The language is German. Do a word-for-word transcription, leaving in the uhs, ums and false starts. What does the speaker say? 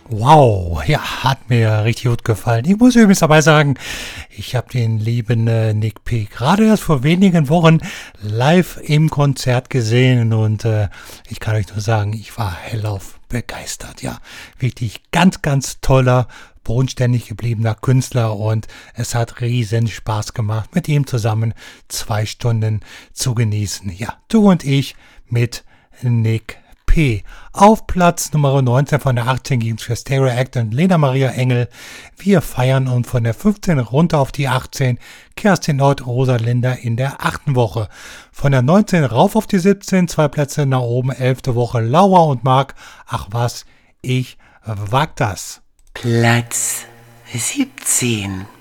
Wow, ja, hat mir richtig gut gefallen. Ich muss übrigens dabei sagen, ich habe den lieben äh, Nick P. gerade erst vor wenigen Wochen live im Konzert gesehen und äh, ich kann euch nur sagen, ich war hellauf begeistert. Ja, wirklich ganz, ganz toller, bodenständig gebliebener Künstler und es hat riesen Spaß gemacht, mit ihm zusammen zwei Stunden zu genießen. Ja, du und ich mit Nick P. Auf Platz Nummer neunzehn von der achtzehn ging es für Stereo Act und Lena Maria Engel. Wir feiern und von der fünfzehn runter auf die achtzehn. Kerstin Nord, Rosalinda in der achten Woche. Von der neunzehn rauf auf die siebzehn, zwei Plätze nach oben, elfte Woche Laura und Marc. Ach was, ich wag das. Platz siebzehn.